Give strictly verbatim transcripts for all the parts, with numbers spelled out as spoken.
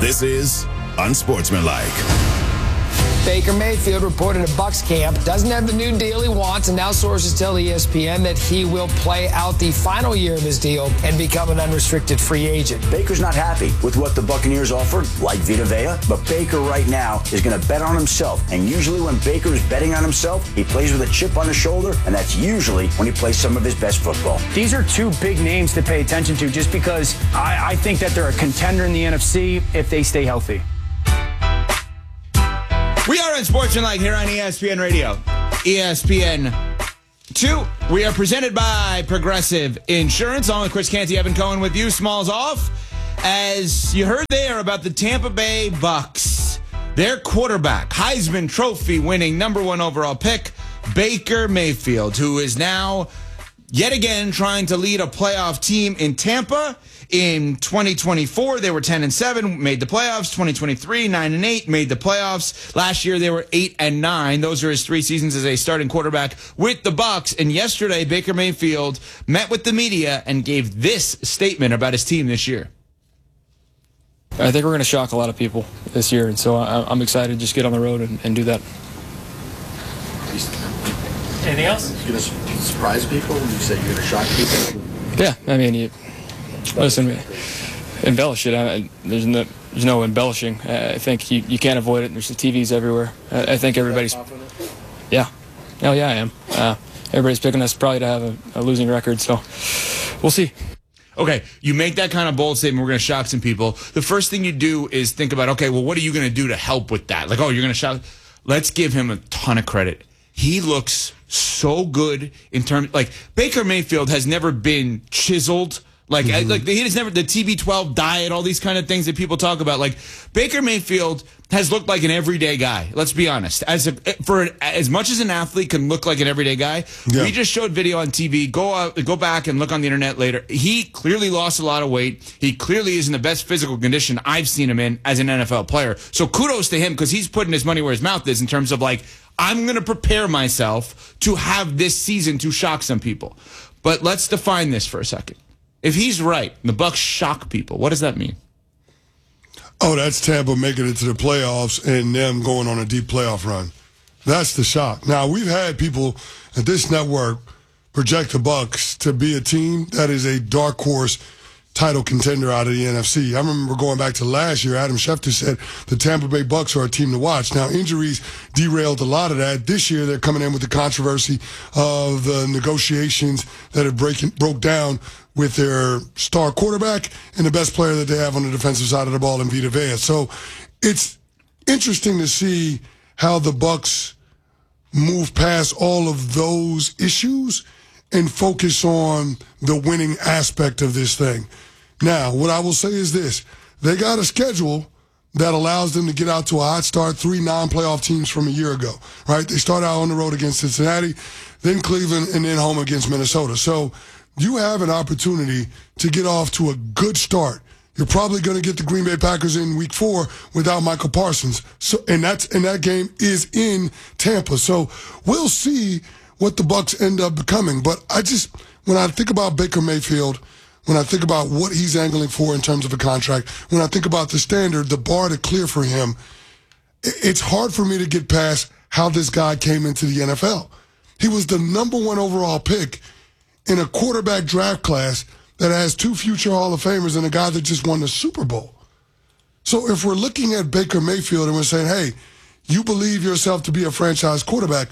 This is Unsportsmanlike. Baker Mayfield reported at Bucs camp doesn't have the new deal he wants, and now sources tell E S P N that he will play out the final year of his deal and become an unrestricted free agent. Baker's not happy with what the Buccaneers offered, like Vita Vea, but Baker right now is going to bet on himself. And usually when Baker is betting on himself, he plays with a chip on his shoulder, and that's usually when he plays some of his best football. These are two big names to pay attention to just because I, I think that they're a contender in the N F C if they stay healthy. We are Unsportsmanlike here on E S P N Radio. E S P N two. We are presented by Progressive Insurance. On with Chris Canty, Evan Cohen with you. Smalls off. As you heard there about the Tampa Bay Bucs, their quarterback, Heisman Trophy winning number one overall pick, Baker Mayfield, who is now yet again trying to lead a playoff team in Tampa. In twenty twenty-four, they were ten and seven, made the playoffs. twenty twenty-three, nine and eight, made the playoffs. Last year, they were eight and nine. Those are his three seasons as a starting quarterback with the Bucs. And yesterday, Baker Mayfield met with the media and gave this statement about his team this year. I think we're going to shock a lot of people this year, and so I'm excited to just get on the road and, and do that. Anything else? You're going to surprise people when you say you're going to shock people? Yeah, I mean, you, listen, embellish it. I, there's no there's no embellishing. I think you, you can't avoid it. There's the T Vs everywhere. I, I think everybody's. Yeah. Oh, yeah, I am. Uh, everybody's picking us probably to have a, a losing record, so we'll see. Okay, you make that kind of bold statement, we're going to shock some people. The first thing you do is think about, okay, well, what are you going to do to help with that? Like, oh, you're going to shock. Let's give him a ton of credit. He looks so good in terms, like, Baker Mayfield has never been chiseled. Like, mm-hmm. like he has never, the T B twelve diet, all these kind of things that people talk about. Like, Baker Mayfield has looked like an everyday guy. Let's be honest. As a, for as much as an athlete can look like an everyday guy, yeah. We just showed video on T V. Go out, go back and look on the internet later. He clearly lost a lot of weight. He clearly is in the best physical condition I've seen him in as an N F L player. So kudos to him because he's putting his money where his mouth is in terms of like, I'm going to prepare myself to have this season to shock some people. But let's define this for a second. If he's right, the Bucs shock people, what does that mean? Oh, that's Tampa making it to the playoffs and them going on a deep playoff run. That's the shock. Now, we've had people at this network project the Bucs to be a team that is a dark horse title contender out of the N F C. I remember going back to last year, Adam Schefter said the Tampa Bay Bucs are a team to watch. Now, injuries derailed a lot of that. This year, they're coming in with the controversy of the negotiations that have breaking, broke down with their star quarterback and the best player that they have on the defensive side of the ball in Vita Vea. So it's interesting to see how the Bucs move past all of those issues and focus on the winning aspect of this thing. Now, what I will say is this. They got a schedule that allows them to get out to a hot start, three non-playoff teams from a year ago, right? They start out on the road against Cincinnati, then Cleveland, and then home against Minnesota. So you have an opportunity to get off to a good start. You're probably going to get the Green Bay Packers in week four without Michael Parsons. So, and that's, and that game is in Tampa. So we'll see what the Bucs end up becoming. But I just, when I think about Baker Mayfield, when I think about what he's angling for in terms of a contract, when I think about the standard, the bar to clear for him, it's hard for me to get past how this guy came into the N F L. He was the number one overall pick in a quarterback draft class that has two future Hall of Famers and a guy that just won the Super Bowl. So if we're looking at Baker Mayfield and we're saying, hey, you believe yourself to be a franchise quarterback,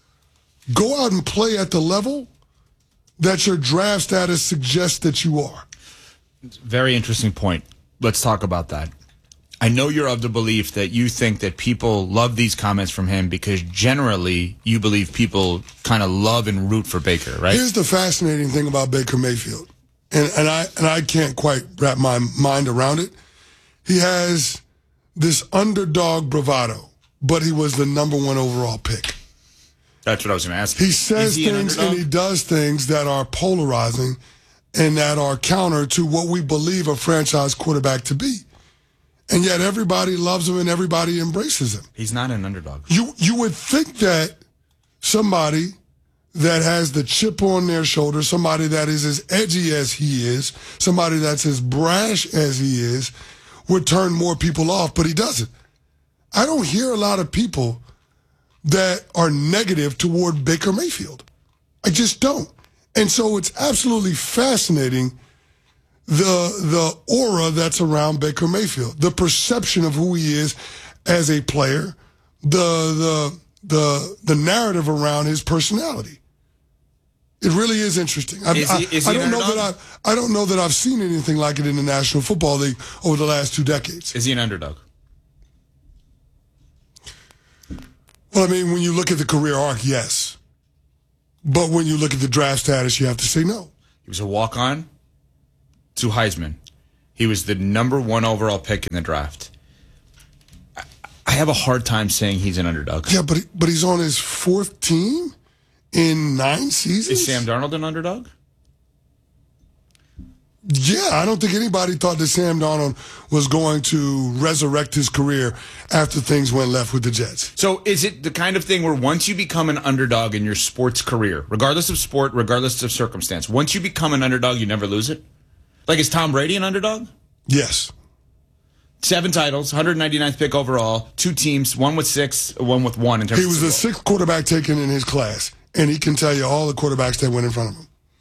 go out and play at the level that your draft status suggests that you are. Very interesting point. Let's talk about that. I know you're of the belief that you think that people love these comments from him because generally you believe people kind of love and root for Baker, right? Here's the fascinating thing about Baker Mayfield, and, and I and I can't quite wrap my mind around it. He has this underdog bravado, but he was the number one overall pick. That's what I was going to ask. He says he things and he does things that are polarizing and that are counter to what we believe a franchise quarterback to be. And yet everybody loves him and everybody embraces him. He's not an underdog. You you would think that somebody that has the chip on their shoulder, somebody that is as edgy as he is, somebody that's as brash as he is, would turn more people off, but he doesn't. I don't hear a lot of people that are negative toward Baker Mayfield. I just don't. And so it's absolutely fascinating the the aura that's around Baker Mayfield, the perception of who he is as a player, the the the the narrative around his personality. It really is interesting. I, is he, is I, he I don't know underdog? that I I don't know that I've seen anything like it in the National Football League over the last two decades. Is he an underdog? Well, I mean, when you look at the career arc, yes. But when you look at the draft status, you have to say no. He was a walk-on to Heisman. He was the number one overall pick in the draft. I, I have a hard time saying he's an underdog. Yeah, but but he's on his fourth team in nine seasons? Is Sam Darnold an underdog? Yeah, I don't think anybody thought that Sam Darnold was going to resurrect his career after things went left with the Jets. So is it the kind of thing where once you become an underdog in your sports career, regardless of sport, regardless of circumstance, once you become an underdog, you never lose it? Like, is Tom Brady an underdog? Yes. Seven titles, one hundred ninety-ninth pick overall, two teams, one with six, one with one. In terms he was of the sixth quarterback taken in his class, and he can tell you all the quarterbacks that went in front of him.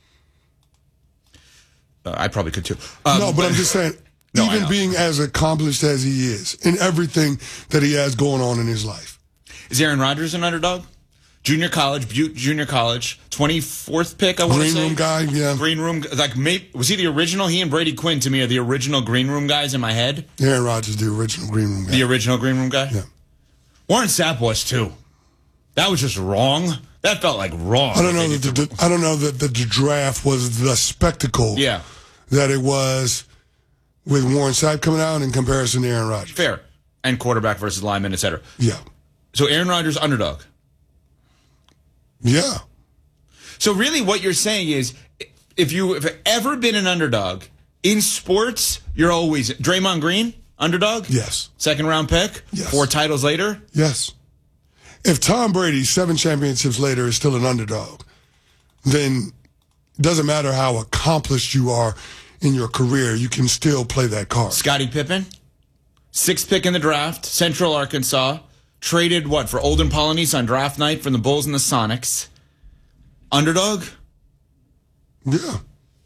Uh, I probably could too. Um, no, but I'm just saying, no, even being as accomplished as he is in everything that he has going on in his life. Is Aaron Rodgers an underdog? Junior college, Butte Junior College, twenty-fourth pick, I want to say. Green room guy, yeah. Green room, like, maybe, was he the original? He and Brady Quinn, to me, are the original green room guys in my head. Aaron Rodgers, the original green room guy. The original green room guy? Yeah. Warren Sapp was, too. That was just wrong. That felt like wrong. I don't know that the, the, I don't know that the draft was the spectacle yeah. that it was with Warren Sapp coming out in comparison to Aaron Rodgers. Fair. And quarterback versus lineman, et cetera. Yeah. So Aaron Rodgers, underdog. Yeah. So really what you're saying is, if you have ever been an underdog in sports, you're always Draymond Green, underdog? Yes. Second round pick? Yes. Four titles later? Yes. If Tom Brady, seven championships later, is still an underdog, then it doesn't matter how accomplished you are in your career, you can still play that card. Scottie Pippen, sixth pick in the draft, Central Arkansas, traded what, for Olden Polynice on draft night from the Bulls and the Sonics. Underdog? Yeah.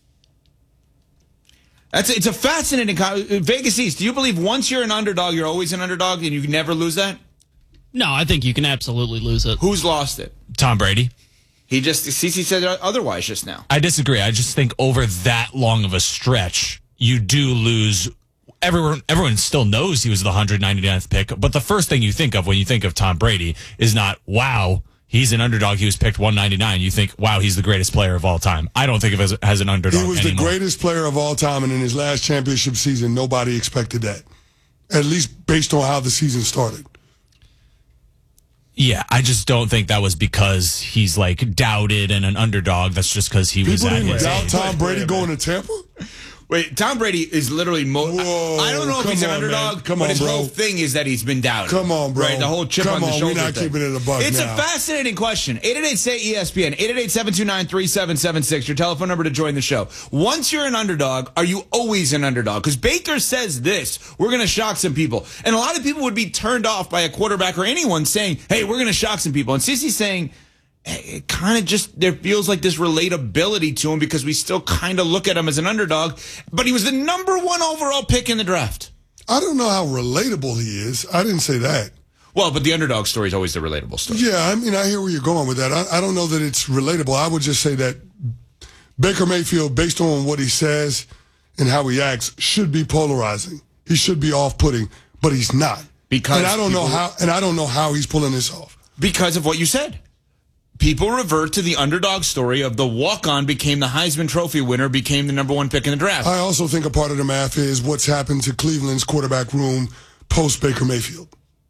That's it's a fascinating Vegas East. Do you believe once you're an underdog, you're always an underdog and you can never lose that? No, I think you can absolutely lose it. Who's lost it? Tom Brady. He just, Cece said otherwise just now. I disagree. I just think over that long of a stretch, you do lose. Everyone, everyone still knows he was the one hundred ninety-ninth pick, but the first thing you think of when you think of Tom Brady is not, wow, he's an underdog, he was picked one ninety-nine. You think, wow, he's the greatest player of all time. I don't think of him as, as an underdog He was anymore. the greatest player of all time, and in his last championship season, nobody expected that, at least based on how the season started. Yeah, I just don't think that was because he's like doubted and an underdog. That's just because he was People at didn't his doubt age. Tom Brady going to Tampa? Wait, Tom Brady is literally. Mo- Whoa, I don't know if come he's an on, underdog, man. Come but on, his bro. whole thing is that he's been doubted. Come on, bro. Right, the whole chip Come on the on, shoulder we're not thing. keeping it a buck It's now. a fascinating question. eight eight eight, S A Y, E S P N, eight eight eight, seven two nine, three seven seven six, your telephone number to join the show. Once you're an underdog, are you always an underdog? Because Baker says this, we're going to shock some people. And a lot of people would be turned off by a quarterback or anyone saying, hey, we're going to shock some people. And Sissy's saying, it kind of just, there feels like this relatability to him because we still kind of look at him as an underdog, but he was the number one overall pick in the draft. I don't know how relatable he is. I didn't say that. Well, but the underdog story is always the relatable story. Yeah, I mean, I hear where you're going with that. I, I don't know that it's relatable. I would just say that Baker Mayfield, based on what he says and how he acts, should be polarizing. He should be off-putting, but he's not. Because and I don't people, know how. And I don't know how he's pulling this off. Because of what you said. People revert to the underdog story of the walk-on became the Heisman Trophy winner, became the number one pick in the draft. I also think a part of the math is what's happened to Cleveland's quarterback room post Baker Mayfield.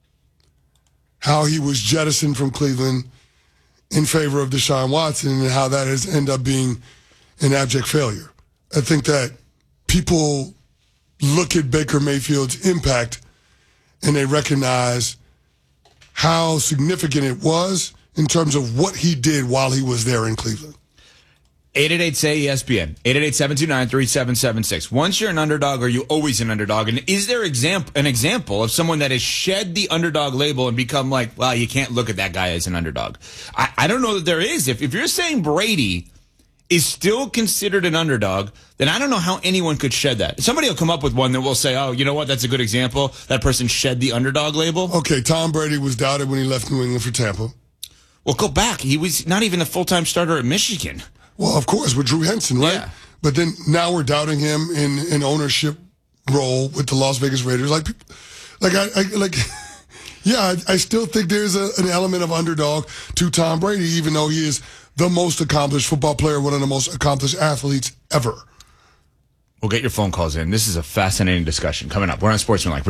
How he was jettisoned from Cleveland in favor of Deshaun Watson and how that has ended up being an abject failure. I think that people look at Baker Mayfield's impact and they recognize how significant it was in terms of what he did while he was there in Cleveland. eight eight eight, S A Y, E S P N. eight eight eight, seven two nine, three seven seven six. Once you're an underdog, are you always an underdog? And is there example, an example of someone that has shed the underdog label and become like, well, you can't look at that guy as an underdog? I, I don't know that there is. If, if you're saying Brady is still considered an underdog, then I don't know how anyone could shed that. Somebody will come up with one that will say, oh, you know what, that's a good example. That person shed the underdog label. Okay, Tom Brady was doubted when he left New England for Tampa. Well, go back. He was not even a full-time starter at Michigan. Well, of course, with Drew Henson, right? Yeah. But then now we're doubting him in an ownership role with the Las Vegas Raiders. Like, like I, I like, yeah, I, I still think there's a, an element of underdog to Tom Brady, even though he is the most accomplished football player, one of the most accomplished athletes ever. We'll get your phone calls in. This is a fascinating discussion coming up. We're on Sportsmanlike.